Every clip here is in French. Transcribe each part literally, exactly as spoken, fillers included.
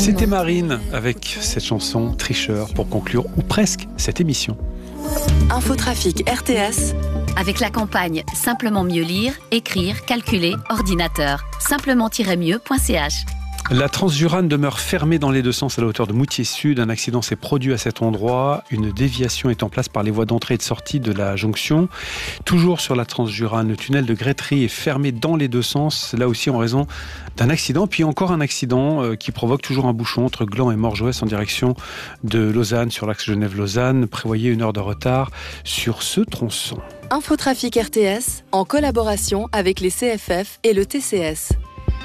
C'était Marine avec cette chanson Tricheur pour conclure, ou presque, cette émission. Infotrafic R T S. Avec la campagne Simplement mieux lire, écrire, calculer, ordinateur. simplement-mieux point c h. La Transjurane demeure fermée dans les deux sens à la hauteur de Moutier Sud. Un accident s'est produit à cet endroit. Une déviation est en place par les voies d'entrée et de sortie de la jonction. Toujours sur la Transjurane, le tunnel de Grétry est fermé dans les deux sens, là aussi en raison d'un accident. Puis encore un accident qui provoque toujours un bouchon entre Gland et Morges-Ouest en direction de Lausanne sur l'axe Genève-Lausanne. Prévoyez une heure de retard sur ce tronçon. Infotrafic R T S en collaboration avec les C F F et le T C S.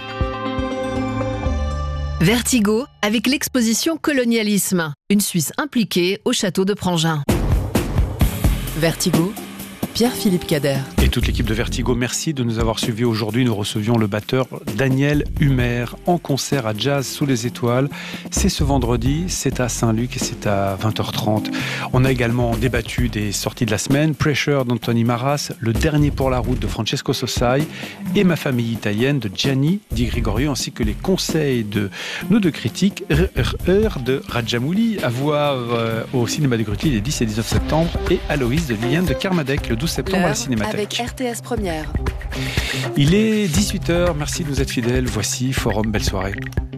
Vertigo, avec l'exposition Colonialisme, une Suisse impliquée au château de Prangin. Vertigo, Pierre-Philippe Cader. Et toute l'équipe de Vertigo, merci de nous avoir suivis aujourd'hui. Nous recevions le batteur Daniel Humer en concert à Jazz sous les étoiles. C'est ce vendredi, c'est à Saint-Luc et c'est à vingt heures trente. On a également débattu des sorties de la semaine. Pressure d'Anthony Maras, Le dernier pour la route de Francesco Sossai et Ma famille italienne de Gianni Di Gregorio, ainsi que les conseils de nos deux critiques, R R R de Rajamouli, à voir euh, au cinéma de Gruty les dix et dix-neuf septembre, et Aloïs de Liliane de Kermadec le douze septembre à la Cinémathèque. Avec R T S Première. Il est dix-huit heures, merci de nous être fidèles. Voici Forum, belle soirée.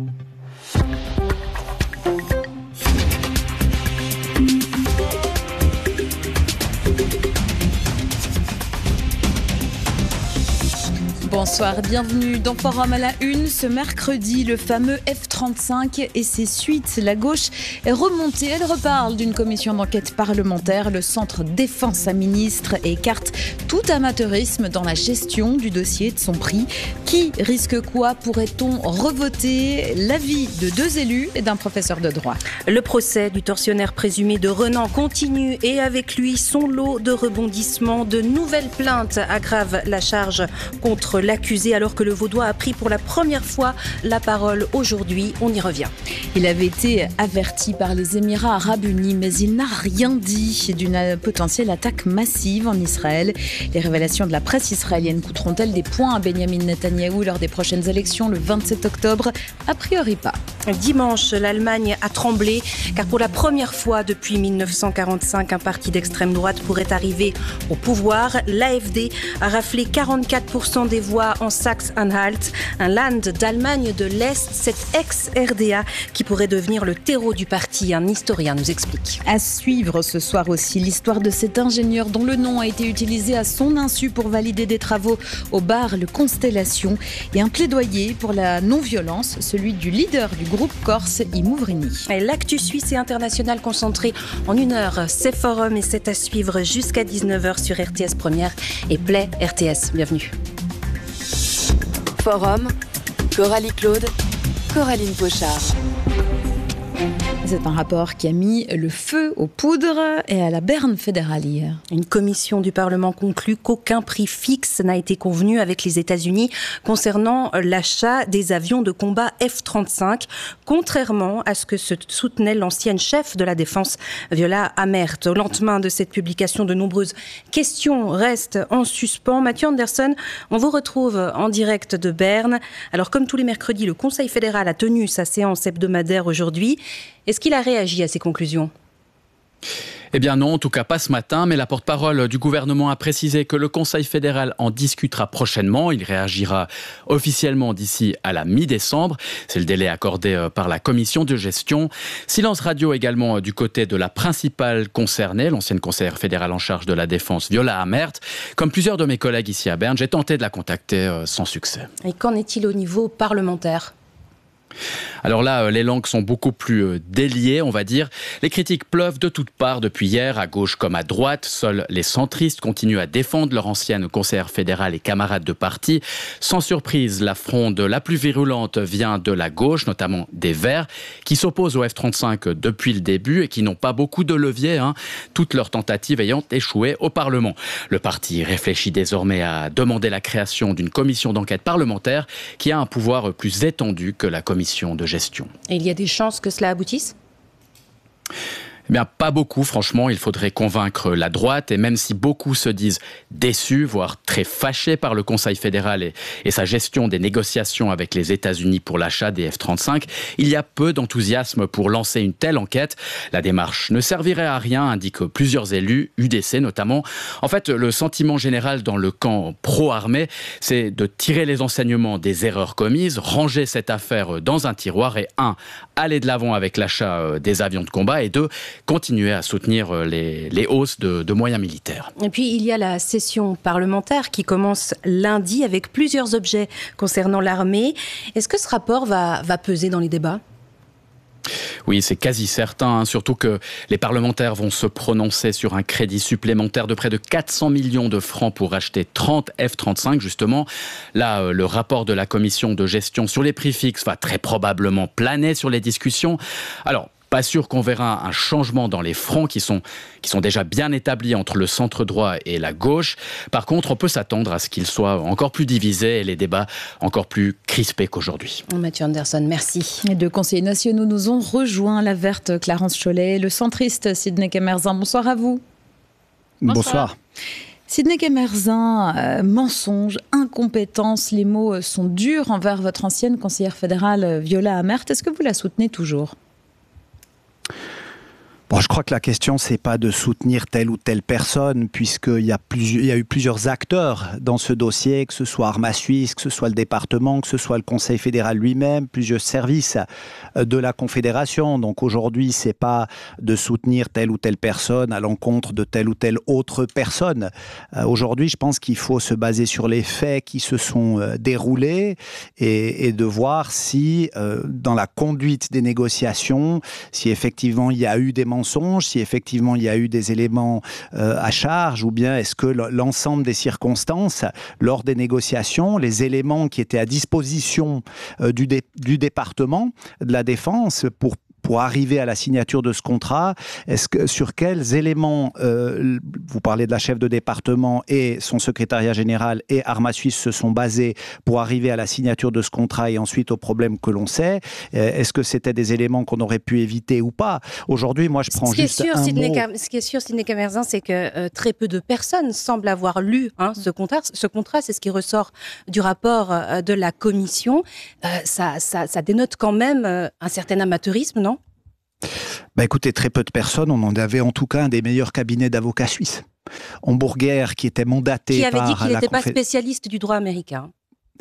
Bonsoir, bienvenue dans Forum à la Une. Ce mercredi, le fameux F trente-cinq et ses suites. La gauche est remontée. Elle reparle d'une commission d'enquête parlementaire. Le Centre défend sa ministre et écarte tout amateurisme dans la gestion du dossier de son prix. Qui risque quoi? Pourrait-on revoter l'avis de deux élus et d'un professeur de droit? Le procès du tortionnaire présumé de Renan continue et avec lui son lot de rebondissements. De nouvelles plaintes aggravent la charge contre l'accusé alors que le Vaudois a pris pour la première fois la parole aujourd'hui. On y revient. Il avait été averti par les Émirats arabes unis, mais il n'a rien dit d'une potentielle attaque massive en Israël. Les révélations de la presse israélienne coûteront-elles des points à Benjamin Netanyahou lors des prochaines élections le vingt-sept octobre? A priori pas. Dimanche, l'Allemagne a tremblé car pour la première fois depuis mille neuf cent quarante-cinq, un parti d'extrême droite pourrait arriver au pouvoir. L'A F D a raflé quarante-quatre pour cent des voix en Saxe-Anhalt, un land d'Allemagne de l'Est, cette ex-R D A qui pourrait devenir le terreau du parti. Un historien nous explique. À suivre ce soir aussi l'histoire de cet ingénieur dont le nom a été utilisé à son insu pour valider des travaux au bar Le Constellation, et un plaidoyer pour la non-violence, celui du leader du groupe corse Imouvrini. L'actu suisse et internationale concentrée en une heure, c'est Forum et c'est à suivre jusqu'à dix-neuf heures sur R T S Première et Play R T S. Bienvenue. Forum, Coralie Claude, Coraline Pochard. C'est un rapport qui a mis le feu aux poudres et à la berne fédérale hier. Une commission du Parlement conclut qu'aucun prix fixe n'a été convenu avec les États-Unis concernant l'achat des avions de combat F trente-cinq, contrairement à ce que soutenait l'ancienne chef de la Défense, Viola Amert. Au lendemain de cette publication, de nombreuses questions restent en suspens. Mathieu Anderson, on vous retrouve en direct de Berne. Alors, comme tous les mercredis, le Conseil fédéral a tenu sa séance hebdomadaire aujourd'hui. Est-ce qu'il a réagi à ces conclusions ? Eh bien non, en tout cas pas ce matin, mais la porte-parole du gouvernement a précisé que le Conseil fédéral en discutera prochainement. Il réagira officiellement d'ici à la mi-décembre. C'est le délai accordé par la commission de gestion. Silence radio également du côté de la principale concernée, l'ancienne conseillère fédérale en charge de la défense, Viola Amert. Comme plusieurs de mes collègues ici à Berne, j'ai tenté de la contacter sans succès. Et qu'en est-il au niveau parlementaire ? Alors là, les langues sont beaucoup plus déliées, on va dire. Les critiques pleuvent de toutes parts depuis hier, à gauche comme à droite. Seuls les centristes continuent à défendre leur ancienne conseillère fédérale et camarade de parti. Sans surprise, la fronde la plus virulente vient de la gauche, notamment des Verts, qui s'opposent au F trente-cinq depuis le début et qui n'ont pas beaucoup de leviers, hein, toutes leurs tentatives ayant échoué au Parlement. Le parti réfléchit désormais à demander la création d'une commission d'enquête parlementaire qui a un pouvoir plus étendu que la commission de gestion. Et il y a des chances que cela aboutisse ? Eh bien, pas beaucoup, franchement. Il faudrait convaincre la droite. Et même si beaucoup se disent déçus, voire très fâchés par le Conseil fédéral et, et sa gestion des négociations avec les États-Unis pour l'achat des F trente-cinq, il y a peu d'enthousiasme pour lancer une telle enquête. La démarche ne servirait à rien, indiquent plusieurs élus, U D C notamment. En fait, le sentiment général dans le camp pro-armée, c'est de tirer les enseignements des erreurs commises, ranger cette affaire dans un tiroir et un, aller de l'avant avec l'achat des avions de combat et deux, continuer à soutenir les, les hausses de, de moyens militaires. Et puis, il y a la session parlementaire qui commence lundi avec plusieurs objets concernant l'armée. Est-ce que ce rapport va, va peser dans les débats ? Oui, c'est quasi certain, hein, surtout que les parlementaires vont se prononcer sur un crédit supplémentaire de près de quatre cents millions de francs pour acheter trente F trente-cinq, justement. Là, euh, le rapport de la commission de gestion sur les prix fixes va très probablement planer sur les discussions. Alors, pas sûr qu'on verra un changement dans les fronts qui sont, qui sont déjà bien établis entre le centre droit et la gauche. Par contre, on peut s'attendre à ce qu'ils soient encore plus divisés et les débats encore plus crispés qu'aujourd'hui. Mathieu Anderson, merci. Les deux conseillers nationaux nous ont rejoints, la verte Clarence Chollet, le centriste Sidney Camerzin. Bonsoir à vous. Bonsoir. Bonsoir. Sidney Camerzin, euh, mensonge, incompétence, les mots sont durs envers votre ancienne conseillère fédérale Viola Amert. Est-ce que vous la soutenez toujours ? Bon, je crois que la question, c'est pas de soutenir telle ou telle personne, puisqu'il y a, plusieurs, il y a eu plusieurs acteurs dans ce dossier, que ce soit Arma Suisse, que ce soit le département, que ce soit le Conseil fédéral lui-même, plusieurs services de la Confédération. Donc aujourd'hui, c'est pas de soutenir telle ou telle personne à l'encontre de telle ou telle autre personne. Euh, aujourd'hui, je pense qu'il faut se baser sur les faits qui se sont euh, déroulés et, et de voir si, euh, dans la conduite des négociations, si effectivement il y a eu des mensonges, si effectivement il y a eu des éléments euh, à charge, ou bien est-ce que l'ensemble des circonstances lors des négociations, les éléments qui étaient à disposition euh, du, dé- du département de la Défense pour pour arriver à la signature de ce contrat, est-ce que, sur quels éléments, euh, vous parlez de la chef de département et son secrétariat général et Arma Suisse se sont basés pour arriver à la signature de ce contrat et ensuite au problème que l'on sait, euh, est-ce que c'était des éléments qu'on aurait pu éviter ou pas ? Aujourd'hui, moi je prends juste sûr, un Sidney mot... Cam- Ce qui est sûr, Sidney Camerzin, c'est que euh, très peu de personnes semblent avoir lu hein, ce contrat. Ce contrat, c'est ce qui ressort du rapport euh, de la commission. Euh, ça, ça, ça dénote quand même euh, un certain amateurisme, non ? Bah écoutez, très peu de personnes. On en avait en tout cas un des meilleurs cabinets d'avocats suisses. Homburger, qui était mandaté par qui avait dit qu'il n'était pas confé... spécialiste du droit américain.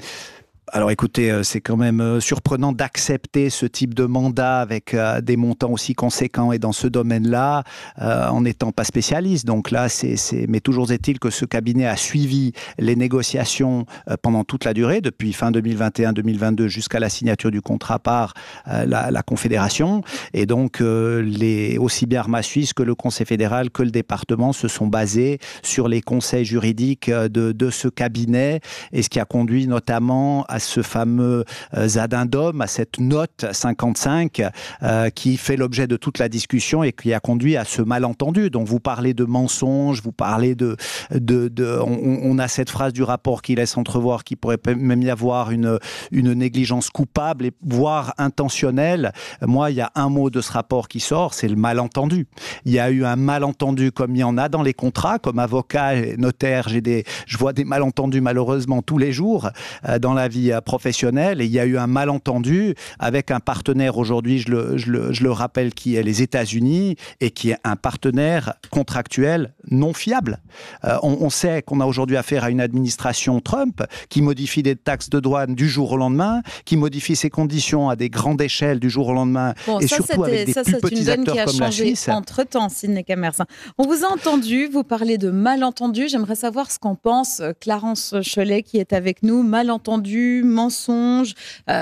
Alors écoutez, c'est quand même surprenant d'accepter ce type de mandat avec euh, des montants aussi conséquents et dans ce domaine-là, euh, en n'étant pas spécialiste. Donc là, c'est, c'est... mais toujours est-il que ce cabinet a suivi les négociations euh, pendant toute la durée, depuis fin deux mille vingt et un deux mille vingt-deux jusqu'à la signature du contrat par euh, la, la Confédération. Et donc, euh, les, aussi bien Arma Suisse que le Conseil fédéral que le département se sont basés sur les conseils juridiques de, de ce cabinet, et ce qui a conduit notamment à ce fameux euh, addendum, à cette note cinquante-cinq euh, qui fait l'objet de toute la discussion et qui a conduit à ce malentendu. Donc vous parlez de mensonges, vous parlez de... de, de on, on a cette phrase du rapport qui laisse entrevoir qu'il pourrait même y avoir une, une négligence coupable, et voire intentionnelle. Moi, il y a un mot de ce rapport qui sort, c'est le malentendu. Il y a eu un malentendu comme il y en a dans les contrats, comme avocat et notaire, j'ai des, je vois des malentendus malheureusement tous les jours euh, dans la vie professionnelle, et il y a eu un malentendu avec un partenaire aujourd'hui, je le, je le, je le rappelle, qui est les États-Unis et qui est un partenaire contractuel non fiable. Euh, on, on sait qu'on a aujourd'hui affaire à une administration Trump qui modifie des taxes de douane du jour au lendemain, qui modifie ses conditions à des grandes échelles du jour au lendemain, bon, et ça, surtout avec des ça, plus petits acteurs comme la Suisse. Entre-temps, Sidney Camerzin. On vous a entendu, vous parlez de malentendu. J'aimerais savoir ce qu'en pense Clarence Chollet qui est avec nous. Malentendu, mensonges,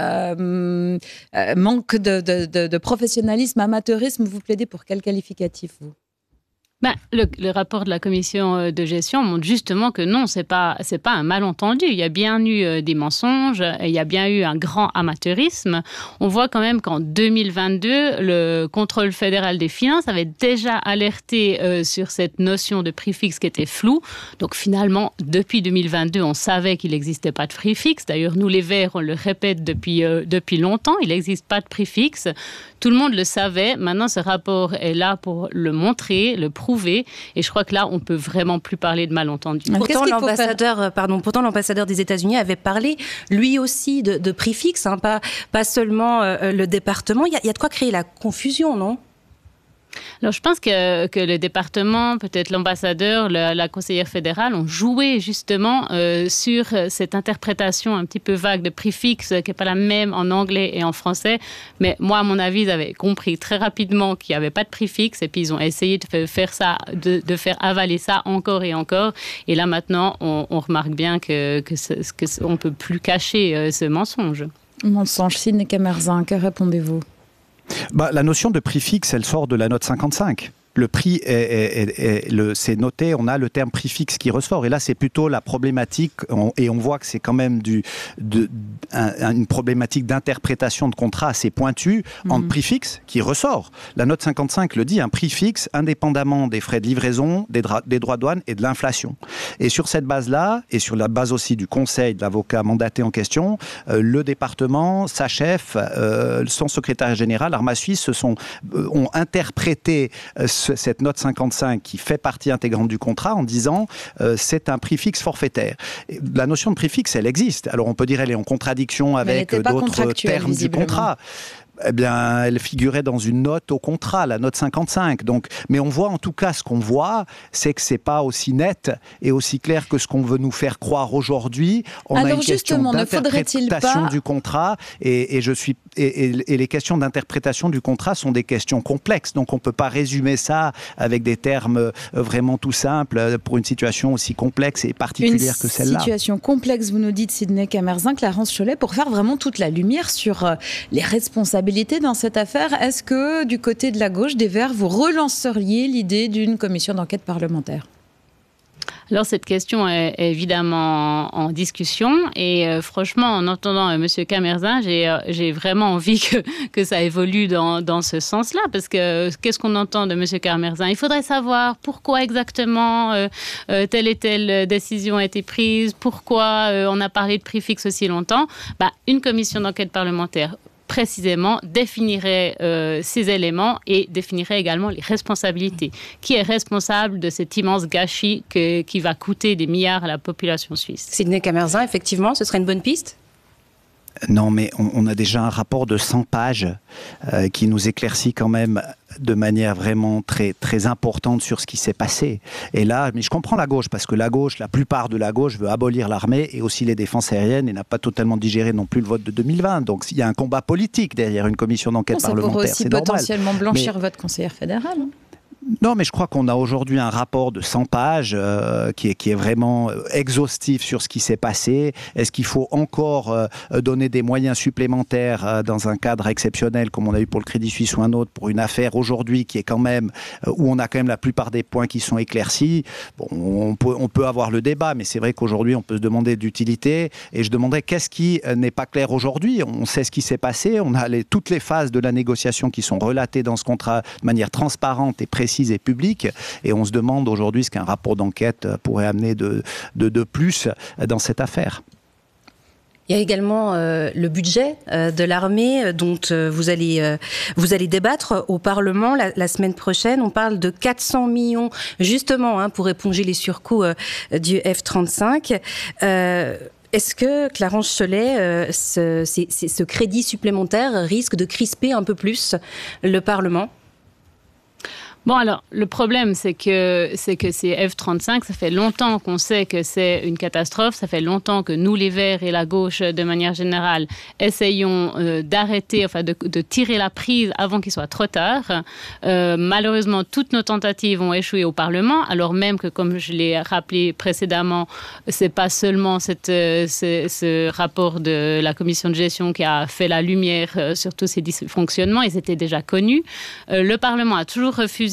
euh, euh, manque de, de, de, de professionnalisme, amateurisme. Vous plaidez pour quel qualificatif, vous ? Ben, le, le rapport de la commission de gestion montre justement que non, c'est pas, c'est pas un malentendu. Il y a bien eu euh, des mensonges, et il y a bien eu un grand amateurisme. On voit quand même qu'en deux mille vingt-deux, le contrôle fédéral des finances avait déjà alerté euh, sur cette notion de prix fixe qui était floue. Donc finalement, depuis deux mille vingt-deux, on savait qu'il n'existait pas de prix fixe. D'ailleurs, nous les Verts, on le répète depuis, euh, depuis longtemps, il n'existe pas de prix fixe. Tout le monde le savait. Maintenant, ce rapport est là pour le montrer, le prouver. Et je crois que là, on peut vraiment plus parler de malentendu. Pourtant, l'ambassadeur, faire... pardon, pourtant, l'ambassadeur des États-Unis avait parlé, lui aussi, de, de prix fixe, hein, pas, pas seulement euh, le département. Il y, a, il y a de quoi créer la confusion, non ? Alors, je pense que, que le département, peut-être l'ambassadeur, le, la conseillère fédérale ont joué justement euh, sur cette interprétation un petit peu vague de prix fixe qui n'est pas la même en anglais et en français. Mais moi, à mon avis, ils avaient compris très rapidement qu'il n'y avait pas de prix fixe et puis ils ont essayé de faire ça, de, de faire avaler ça encore et encore. Et là, maintenant, on, on remarque bien que, que, ce, que on ne peut plus cacher euh, ce mensonge. Mensonge, Sidney Camerzin, que répondez-vous ? Bah, la notion de prix fixe, elle sort de la note cinquante-cinq. Le prix, est, est, est, est, le, c'est noté, on a le terme prix fixe qui ressort. Et là, c'est plutôt la problématique, on, et on voit que c'est quand même du, de, un, une problématique d'interprétation de contrat assez pointue mmh. entre prix fixe qui ressort. La note cinquante-cinq le dit, un prix fixe indépendamment des frais de livraison, des, dra- des droits de douane et de l'inflation. Et sur cette base-là, et sur la base aussi du conseil de l'avocat mandaté en question, euh, le département, sa chef, euh, son secrétaire général, Arma Suisse, se sont, euh, ont interprété euh, cette note cinquante-cinq qui fait partie intégrante du contrat en disant euh, c'est un prix fixe forfaitaire. Et la notion de prix fixe, elle existe. Alors on peut dire elle est en contradiction avec d'autres termes du contrat. Eh bien, elle figurait dans une note au contrat, la note cinquante-cinq. Donc, mais on voit en tout cas, ce qu'on voit, c'est que c'est pas aussi net et aussi clair que ce qu'on veut nous faire croire aujourd'hui. On Alors a une question d'interprétation pas... du contrat et, et je suis et, et, et les questions d'interprétation du contrat sont des questions complexes. Donc, on peut pas résumer ça avec des termes vraiment tout simples pour une situation aussi complexe et particulière une que celle-là. Une situation complexe, vous nous dites, Sidney Camerzin, Clarence Chollet, pour faire vraiment toute la lumière sur les responsabilités dans cette affaire. Est-ce que du côté de la gauche des Verts, vous relanceriez l'idée d'une commission d'enquête parlementaire ? Alors, cette question est évidemment en discussion et euh, franchement, en entendant euh, M. Camerzin, j'ai, euh, j'ai vraiment envie que, que ça évolue dans, dans ce sens-là parce que euh, qu'est-ce qu'on entend de M. Camerzin ? Il faudrait savoir pourquoi exactement euh, euh, telle et telle décision a été prise, pourquoi euh, on a parlé de prix fixe aussi longtemps. Bah, une commission d'enquête parlementaire précisément définirait euh, ces éléments et définirait également les responsabilités. Qui est responsable de cet immense gâchis que, qui va coûter des milliards à la population suisse ? Sidney Camerzin, effectivement, ce serait une bonne piste ? Non, mais on, on a déjà un rapport de cent pages euh, qui nous éclaircit quand même de manière vraiment très, très importante sur ce qui s'est passé. Et là, mais je comprends la gauche, parce que la gauche, la plupart de la gauche veut abolir l'armée et aussi les défenses aériennes et n'a pas totalement digéré non plus le vote de deux mille vingt. Donc il y a un combat politique derrière une commission d'enquête bon, parlementaire, c'est normal. Ça pourrait aussi potentiellement blanchir mais... votre conseillère fédérale. Hein. Non, mais je crois qu'on a aujourd'hui un rapport de cent pages euh, qui, est, qui est vraiment exhaustif sur ce qui s'est passé. Est-ce qu'il faut encore euh, donner des moyens supplémentaires euh, dans un cadre exceptionnel comme on a eu pour le Crédit Suisse ou un autre pour une affaire aujourd'hui qui est quand même euh, où on a quand même la plupart des points qui sont éclaircis. Bon, on peut, on peut avoir le débat, mais c'est vrai qu'aujourd'hui on peut se demander d'utilité. Et je demanderais qu'est-ce qui n'est pas clair aujourd'hui. On sait ce qui s'est passé. On a les, toutes les phases de la négociation qui sont relatées dans ce contrat de manière transparente et précise et publique, et on se demande aujourd'hui ce qu'un rapport d'enquête pourrait amener de, de, de plus dans cette affaire. Il y a également euh, le budget euh, de l'armée dont euh, vous allez euh, vous allez débattre au Parlement la, la semaine prochaine. On parle de quatre cents millions justement hein, pour éponger les surcoûts euh, du F trente-cinq. Euh, Est-ce que, Clarence Chollet, euh, ce, ces, ces, ce crédit supplémentaire risque de crisper un peu plus le Parlement ? Bon, alors, le problème, c'est que, c'est que ces F trente-cinq, ça fait longtemps qu'on sait que c'est une catastrophe. Ça fait longtemps que nous, les Verts et la gauche, de manière générale, essayons euh, d'arrêter, enfin, de, de tirer la prise avant qu'il soit trop tard. Euh, malheureusement, toutes nos tentatives ont échoué au Parlement, alors même que, comme je l'ai rappelé précédemment, c'est pas seulement cette, euh, ce, ce rapport de la commission de gestion qui a fait la lumière euh, sur tous ces dysfonctionnements. Ils étaient déjà connus. Euh, le Parlement a toujours refusé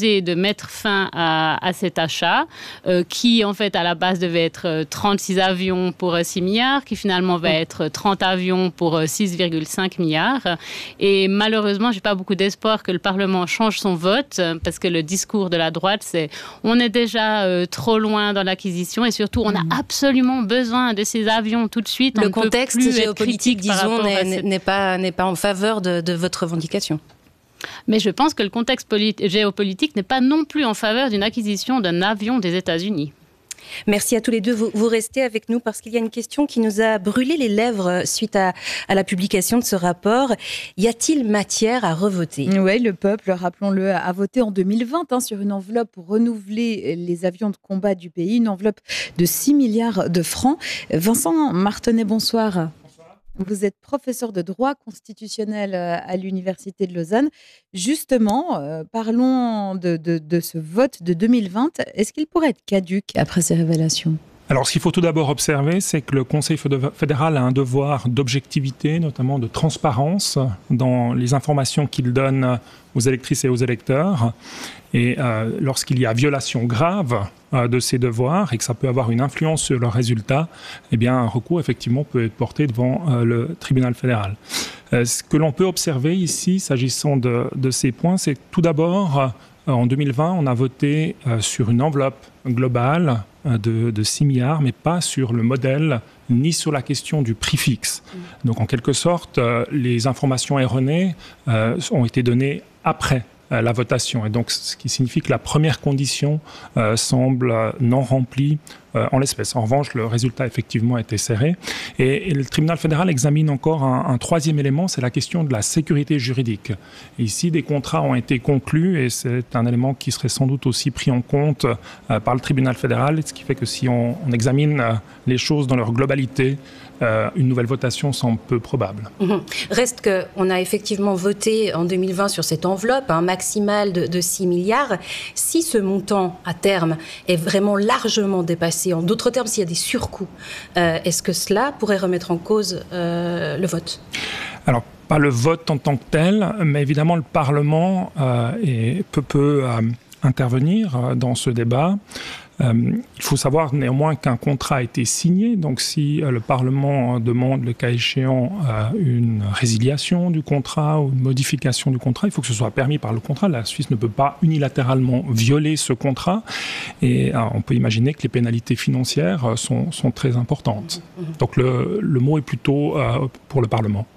proposé de mettre fin à, à cet achat, euh, qui en fait à la base devait être trente-six avions pour six milliards, qui finalement va être trente avions pour six virgule cinq milliards. Et malheureusement, j'ai pas beaucoup d'espoir que le Parlement change son vote, parce que le discours de la droite, c'est on est déjà euh, trop loin dans l'acquisition et surtout on a absolument besoin de ces avions tout de suite. Le on contexte géopolitique, disons, n'est, n'est, pas, n'est pas en faveur de, de votre revendication. Mais je pense que le contexte politi- géopolitique n'est pas non plus en faveur d'une acquisition d'un avion des États-Unis. Merci à tous les deux. Vous, vous restez avec nous parce qu'il y a une question qui nous a brûlé les lèvres suite à, à la publication de ce rapport. Y a-t-il matière à revoter ? Oui, le peuple, rappelons-le, a voté en deux mille vingt hein, sur une enveloppe pour renouveler les avions de combat du pays, une enveloppe de six milliards de francs. Vincent Martenay, bonsoir. Vous êtes professeur de droit constitutionnel à l'Université de Lausanne. Justement, euh, parlons de, de, de ce vote de deux mille vingt. Est-ce qu'il pourrait être caduc après ces révélations ? Alors, ce qu'il faut tout d'abord observer, c'est que le Conseil fédéral a un devoir d'objectivité, notamment de transparence dans les informations qu'il donne aux électrices et aux électeurs. Et euh, lorsqu'il y a violation grave euh, de ces devoirs et que ça peut avoir une influence sur le résultat, eh bien, un recours, effectivement, peut être porté devant euh, le tribunal fédéral. Euh, ce que l'on peut observer ici, s'agissant de, de ces points, c'est que tout d'abord, euh, en deux mille vingt, on a voté euh, sur une enveloppe globale De, de six milliards, mais pas sur le modèle, ni sur la question du prix fixe. Donc, en quelque sorte, euh, les informations erronées euh, ont été données après euh, la votation. Et donc, ce qui signifie que la première condition euh, semble non remplie euh, en l'espèce. En revanche, le résultat, effectivement, a été serré. Et, et le tribunal fédéral examine encore un, un troisième élément, c'est la question de la sécurité juridique. Et ici, des contrats ont été conclus et c'est un élément qui serait sans doute aussi pris en compte euh, par le tribunal fédéral, ce qui fait que si on, on examine euh, les choses dans leur globalité, euh, une nouvelle votation semble peu probable. Mmh. Reste qu'on a effectivement voté en deux mille vingt sur cette enveloppe, un maximal de, de six milliards. Si ce montant, à terme, est vraiment largement dépassé, en d'autres termes, s'il y a des surcoûts, euh, est-ce que cela pourrait remettre en cause euh, le vote ? Alors, pas le vote en tant que tel, mais évidemment, le Parlement euh, est, peut, peut euh, intervenir dans ce débat. Euh, il faut savoir néanmoins qu'un contrat a été signé, donc si euh, le Parlement demande, le cas échéant, euh, une résiliation du contrat ou une modification du contrat, il faut que ce soit permis par le contrat. La Suisse ne peut pas unilatéralement violer ce contrat et euh, on peut imaginer que les pénalités financières euh, sont, sont très importantes. Donc le, le mot est plutôt euh, pour le Parlement.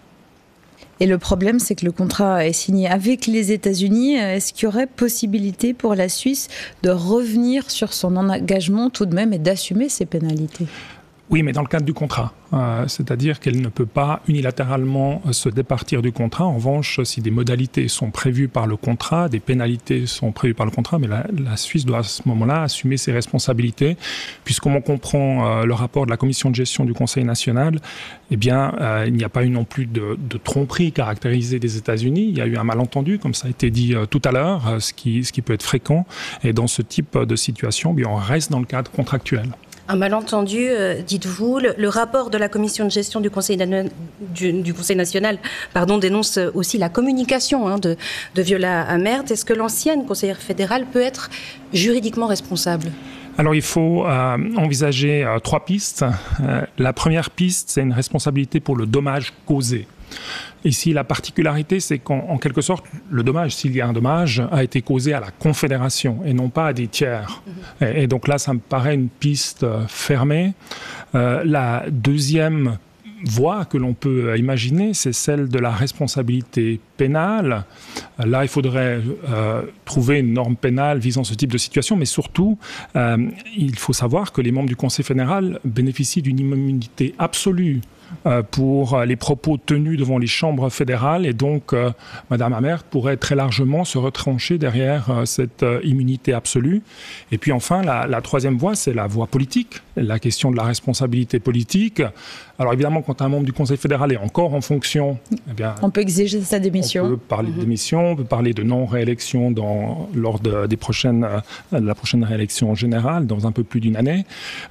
Et le problème, c'est que le contrat est signé avec les États-Unis. Est-ce qu'il y aurait possibilité pour la Suisse de revenir sur son engagement tout de même et d'assumer ces pénalités ? Oui, mais dans le cadre du contrat. Euh, c'est-à-dire qu'elle ne peut pas unilatéralement euh, se départir du contrat. En revanche, si des modalités sont prévues par le contrat, des pénalités sont prévues par le contrat, mais la, la Suisse doit à ce moment-là assumer ses responsabilités, puisqu'on on comprend euh, le rapport de la commission de gestion du Conseil national, eh bien, euh, il n'y a pas eu non plus de, de tromperie caractérisée des États-Unis. Il y a eu un malentendu, comme ça a été dit euh, tout à l'heure, euh, ce qui, ce qui peut être fréquent. Et dans ce type de situation, eh bien, on reste dans le cadre contractuel. Un malentendu, euh, dites-vous. Le, le rapport de la commission de gestion du Conseil, du, du Conseil national pardon, dénonce aussi la communication hein, de, de Viola Amert. Est-ce que l'ancienne conseillère fédérale peut être juridiquement responsable ? Alors, il faut euh, envisager euh, trois pistes. Euh, la première piste, c'est une responsabilité pour le dommage causé. Ici, la particularité, c'est qu'en en quelque sorte, le dommage, s'il y a un dommage, a été causé à la Confédération et non pas à des tiers. Mmh. Et, et donc là, ça me paraît une piste euh, fermée. Euh, la deuxième voie que l'on peut imaginer, c'est celle de la responsabilité pénale. Là, il faudrait euh, trouver une norme pénale visant ce type de situation, mais surtout, euh, il faut savoir que les membres du Conseil fédéral bénéficient d'une immunité absolue euh, pour les propos tenus devant les chambres fédérales, et donc euh, Mme Amert pourrait très largement se retrancher derrière euh, cette euh, immunité absolue. Et puis enfin, la, la troisième voie, c'est la voie politique, la question de la responsabilité politique. Alors évidemment, quand un membre du Conseil fédéral est encore en fonction, eh bien, on peut exiger sa démission. On peut parler de démission, on peut parler de non-réélection dans, lors de, des prochaines, de la prochaine réélection générale, dans un peu plus d'une année.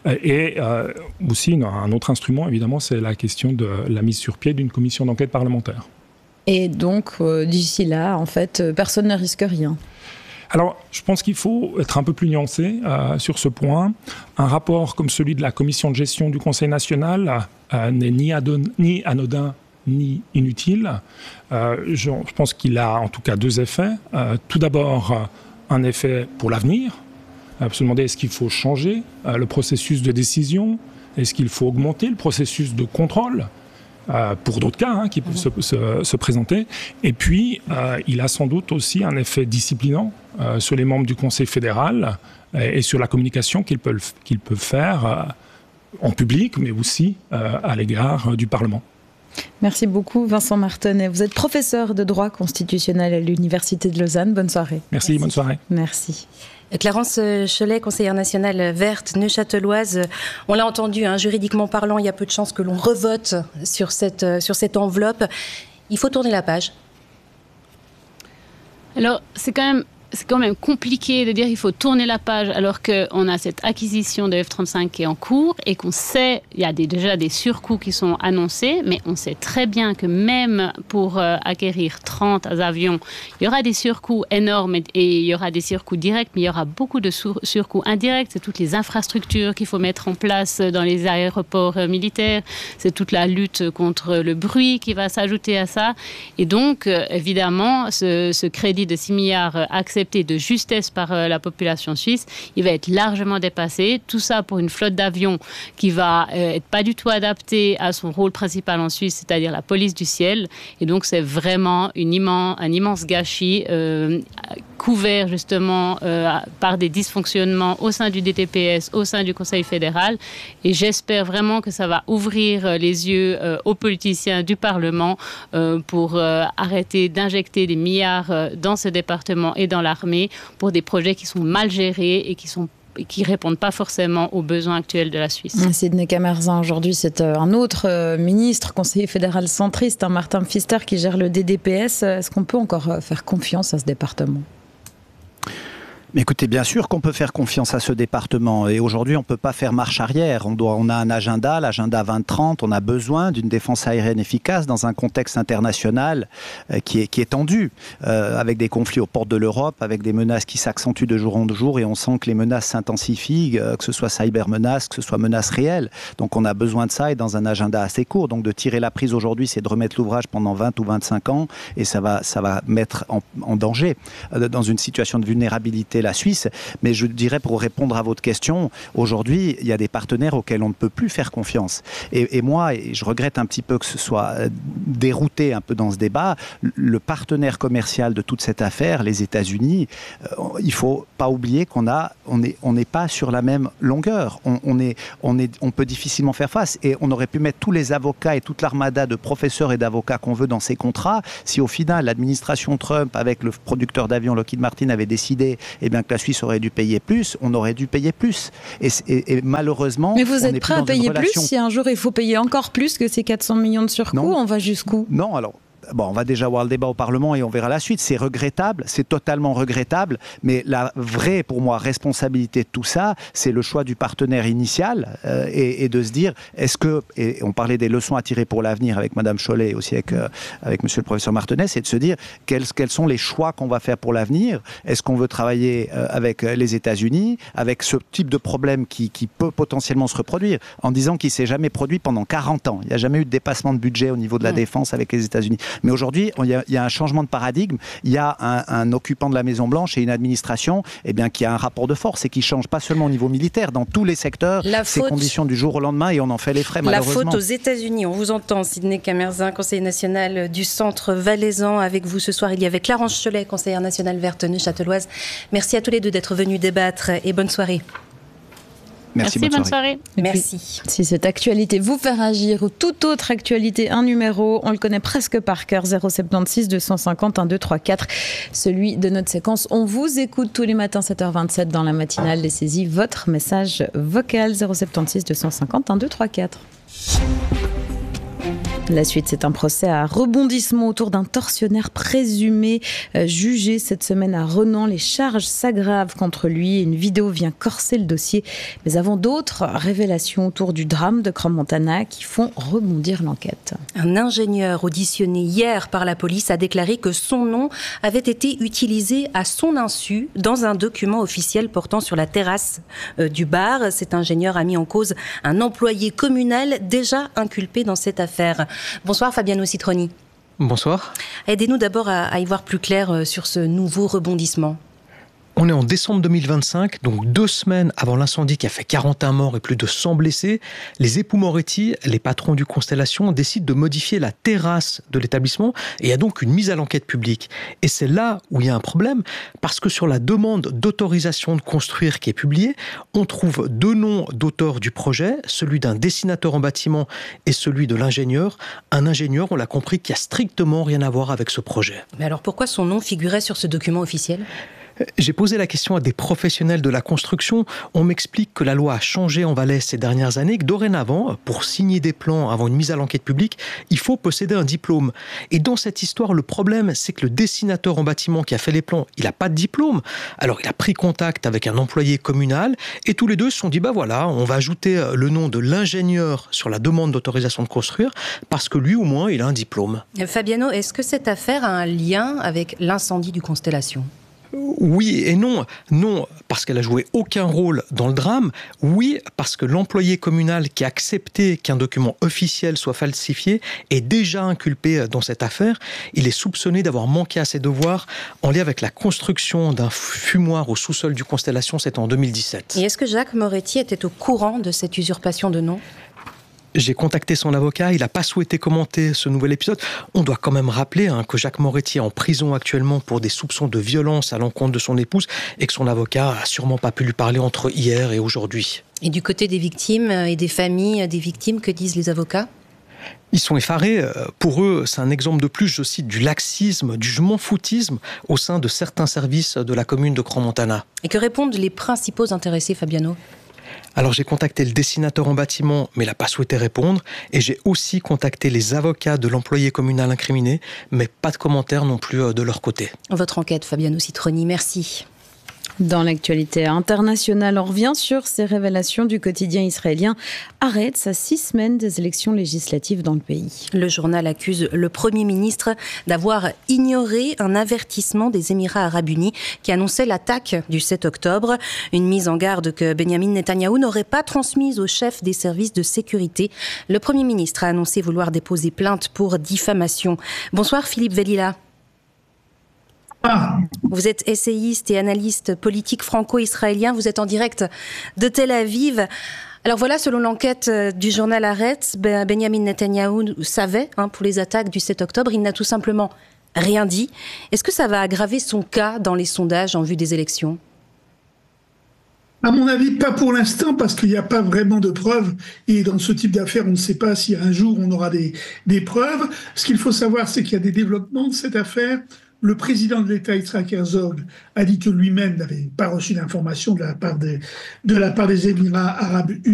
Et euh, aussi, un autre instrument, évidemment, c'est la question de la mise sur pied d'une commission d'enquête parlementaire. Et donc, euh, d'ici là, en fait, personne ne risque rien. Alors, je pense qu'il faut être un peu plus nuancé euh, sur ce point. Un rapport comme celui de la commission de gestion du Conseil national euh, n'est ni, adon- ni anodin ni inutile. Euh, je, je pense qu'il a en tout cas deux effets. Euh, tout d'abord, un effet pour l'avenir. Euh, se demander est-ce qu'il faut changer euh, le processus de décision, est-ce qu'il faut augmenter le processus de contrôle euh, pour d'autres cas hein, qui peuvent se, se, se présenter. Et puis, euh, il a sans doute aussi un effet disciplinant euh, sur les membres du Conseil fédéral et, et sur la communication qu'ils peuvent, qu'ils peuvent faire euh, en public, mais aussi euh, à l'égard euh, du Parlement. Merci beaucoup Vincent Martonnet. Vous êtes professeur de droit constitutionnel à l'Université de Lausanne. Bonne soirée. Merci, Merci. Bonne soirée. Merci. Clarence Cholet, conseillère nationale verte neuchâteloise, on l'a entendu, hein, juridiquement parlant, il y a peu de chances que l'on revote sur cette, sur cette enveloppe. Il faut tourner la page. Alors, c'est quand même... C'est quand même compliqué de dire qu'il faut tourner la page alors qu'on a cette acquisition de F trente-cinq qui est en cours et qu'on sait, il y a des, déjà des surcoûts qui sont annoncés, mais on sait très bien que même pour euh, acquérir trente avions, il y aura des surcoûts énormes et, et il y aura des surcoûts directs, mais il y aura beaucoup de sur, surcoûts indirects. C'est toutes les infrastructures qu'il faut mettre en place dans les aéroports euh, militaires, c'est toute la lutte contre le bruit qui va s'ajouter à ça. Et donc, euh, évidemment, ce, ce crédit de six milliards euh, accepté de justesse par euh, la population suisse, il va être largement dépassé. Tout ça pour une flotte d'avions qui va euh, être pas du tout adaptée à son rôle principal en Suisse, c'est-à-dire la police du ciel. Et donc c'est vraiment une immense, un immense gâchis euh, couvert justement euh, par des dysfonctionnements au sein du D T P S, au sein du Conseil fédéral. Et j'espère vraiment que ça va ouvrir les yeux euh, aux politiciens du Parlement euh, pour euh, arrêter d'injecter des milliards euh, dans ce département et dans l'armée pour des projets qui sont mal gérés et qui sont qui ne répondent pas forcément aux besoins actuels de la Suisse. Sidney Camerzin, aujourd'hui, c'est un autre ministre, conseiller fédéral centriste, hein, Martin Pfister, qui gère le D D P S. Est-ce qu'on peut encore faire confiance à ce département ? Mais écoutez, bien sûr qu'on peut faire confiance à ce département et aujourd'hui on ne peut pas faire marche arrière. On, doit, on a un agenda, l'agenda vingt trente, on a besoin d'une défense aérienne efficace dans un contexte international euh, qui, est, qui est tendu, euh, avec des conflits aux portes de l'Europe, avec des menaces qui s'accentuent de jour en jour et on sent que les menaces s'intensifient, euh, que ce soit cyber-menaces, que ce soit menaces réelles. Donc on a besoin de ça et dans un agenda assez court. Donc de tirer la prise aujourd'hui, c'est de remettre l'ouvrage pendant vingt ou vingt-cinq ans et ça va, ça va mettre en, en danger, euh, dans une situation de vulnérabilité, la Suisse. Mais je dirais, pour répondre à votre question, aujourd'hui, il y a des partenaires auxquels on ne peut plus faire confiance. Et, et moi, et je regrette un petit peu que ce soit dérouté un peu dans ce débat, le partenaire commercial de toute cette affaire, les États-Unis, euh, il ne faut pas oublier qu'on a, on n'est on n'est pas sur la même longueur. On, on, est, on, est, on peut difficilement faire face. Et on aurait pu mettre tous les avocats et toute l'armada de professeurs et d'avocats qu'on veut dans ces contrats. Si au final, l'administration Trump, avec le producteur d'avions Lockheed Martin, avait décidé eh bien, que la Suisse aurait dû payer plus, on aurait dû payer plus. Et, et, et malheureusement... Mais vous êtes prêt à payer plus si un jour il faut payer encore plus que ces quatre cents millions de surcoûts? On va jusqu'où? Non, alors... Bon, on va déjà avoir le débat au Parlement et on verra la suite. C'est regrettable, c'est totalement regrettable, mais la vraie, pour moi, responsabilité de tout ça, c'est le choix du partenaire initial euh, et, et de se dire, est-ce que, et on parlait des leçons à tirer pour l'avenir avec Madame Cholet et aussi avec, euh, avec Monsieur le professeur Martonnet, c'est de se dire quels, quels sont les choix qu'on va faire pour l'avenir. Est-ce qu'on veut travailler euh, avec les États-Unis, avec ce type de problème qui, qui peut potentiellement se reproduire, en disant qu'il ne s'est jamais produit pendant quarante ans. Il n'y a jamais eu de dépassement de budget au niveau de la mmh. défense avec les États-Unis. Mais aujourd'hui, il y, a, il y a un changement de paradigme. Il y a un, un occupant de la Maison-Blanche et une administration eh bien, qui a un rapport de force et qui change pas seulement au niveau militaire, dans tous les secteurs, la ces faute, conditions du jour au lendemain et on en fait les frais malheureusement. La faute aux États-Unis. On vous entend, Sidney Camerzin, conseiller national du Centre Valaisan. Avec vous ce soir, il y avait Clarence Cholet, conseillère nationale verte neuchâteloise. Merci à tous les deux d'être venus débattre et bonne soirée. Merci, Merci, bonne bonne soirée. soirée. Merci. Si cette actualité vous fait réagir ou toute autre actualité, un numéro, on le connaît presque par cœur, zéro sept six deux cent cinquante un deux trois quatre, celui de notre séquence. On vous écoute tous les matins sept heures vingt-sept dans la matinale. Laissez-y votre message vocal, zéro sept six deux cent cinquante un deux trois quatre. La suite, c'est un procès à rebondissement autour d'un tortionnaire présumé euh, jugé cette semaine à Renan. Les charges s'aggravent contre lui. Une vidéo vient corser le dossier. Mais avant d'autres révélations autour du drame de Crans-Montana qui font rebondir l'enquête. Un ingénieur auditionné hier par la police a déclaré que son nom avait été utilisé à son insu dans un document officiel portant sur la terrasse euh, du bar. Cet ingénieur a mis en cause un employé communal déjà inculpé dans cette affaire. Bonsoir Fabiano Citroni. Bonsoir. Aidez-nous d'abord à, à y voir plus clair sur ce nouveau rebondissement. On est en décembre deux mille vingt-cinq, donc deux semaines avant l'incendie qui a fait quarante et un morts et plus de cent blessés. Les époux Moretti, les patrons du Constellation, décident de modifier la terrasse de l'établissement et il y a donc une mise à l'enquête publique. Et c'est là où il y a un problème, parce que sur la demande d'autorisation de construire qui est publiée, on trouve deux noms d'auteurs du projet, celui d'un dessinateur en bâtiment et celui de l'ingénieur. Un ingénieur, on l'a compris, qui a strictement rien à voir avec ce projet. Mais alors pourquoi son nom figurait sur ce document officiel ? J'ai posé la question à des professionnels de la construction. On m'explique que la loi a changé en Valais ces dernières années, que dorénavant, pour signer des plans avant une mise à l'enquête publique, il faut posséder un diplôme. Et dans cette histoire, le problème, c'est que le dessinateur en bâtiment qui a fait les plans, il n'a pas de diplôme. Alors il a pris contact avec un employé communal et tous les deux se sont dit, bah voilà, on va ajouter le nom de l'ingénieur sur la demande d'autorisation de construire parce que lui, au moins, il a un diplôme. Fabiano, est-ce que cette affaire a un lien avec l'incendie du Constellation ? Oui et non. Non, parce qu'elle a joué aucun rôle dans le drame. Oui, parce que l'employé communal qui a accepté qu'un document officiel soit falsifié est déjà inculpé dans cette affaire. Il est soupçonné d'avoir manqué à ses devoirs en lien avec la construction d'un fumoir au sous-sol du Constellation, c'était en deux mille dix-sept. Et est-ce que Jacques Moretti était au courant de cette usurpation de nom ? J'ai contacté son avocat, il n'a pas souhaité commenter ce nouvel épisode. On doit quand même rappeler hein, que Jacques Moretti est en prison actuellement pour des soupçons de violence à l'encontre de son épouse et que son avocat a sûrement pas pu lui parler entre hier et aujourd'hui. Et du côté des victimes et des familles des victimes, que disent les avocats ? Ils sont effarés. Pour eux, c'est un exemple de plus, je cite, du laxisme, du je m'en foutisme au sein de certains services de la commune de Crans-Montana. Et que répondent les principaux intéressés, Fabiano ? Alors j'ai contacté le dessinateur en bâtiment, mais il n'a pas souhaité répondre. Et j'ai aussi contacté les avocats de l'employé communal incriminé, mais pas de commentaires non plus de leur côté. Votre enquête, Fabiano Citroni, merci. Dans l'actualité internationale, on revient sur ces révélations du quotidien israélien Haaretz à six semaines des élections législatives dans le pays. Le journal accuse le Premier ministre d'avoir ignoré un avertissement des Émirats arabes unis qui annonçait l'attaque du sept octobre. Une mise en garde que Benjamin Netanyahou n'aurait pas transmise au chef des services de sécurité. Le Premier ministre a annoncé vouloir déposer plainte pour diffamation. Bonsoir Philippe Velila. Ah. Vous êtes essayiste et analyste politique franco-israélien. Vous êtes en direct de Tel Aviv. Alors voilà, selon l'enquête du journal Haaretz, Benjamin Netanyahou savait hein, pour les attaques du sept octobre. Il n'a tout simplement rien dit. Est-ce que ça va aggraver son cas dans les sondages en vue des élections ? À mon avis, pas pour l'instant, parce qu'il n'y a pas vraiment de preuves. Et dans ce type d'affaires, on ne sait pas si un jour on aura des, des preuves. Ce qu'il faut savoir, c'est qu'il y a des développements de cette affaire. Le président de l'État, Yitzhak Herzog, a dit que lui-même n'avait pas reçu d'informations de la part des, de la part des Émirats arabes unis.